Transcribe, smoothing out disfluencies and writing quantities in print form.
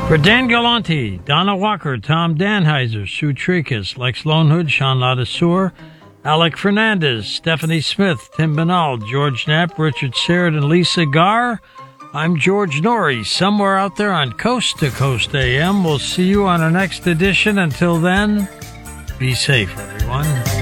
For Dan Galante, Donna Walker, Tom Danheiser, Sue Tricus, Lex Lonehood, Sean Ladisseur, Alec Fernandez, Stephanie Smith, Tim Benal, George Knapp, Richard Serrett, and Lisa Garr, I'm George Norrie, somewhere out there on Coast to Coast AM. We'll see you on our next edition. Until then, be safe, everyone.